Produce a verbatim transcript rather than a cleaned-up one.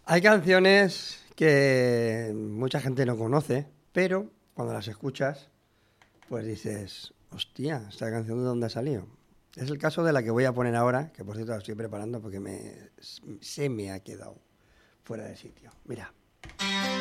Hay canciones que mucha gente no conoce, pero cuando las escuchas, pues dices, hostia, ¿esta canción de dónde ha salido? Es el caso de la que voy a poner ahora, que por cierto la estoy preparando porque me, se me ha quedado fuera de sitio. Mira.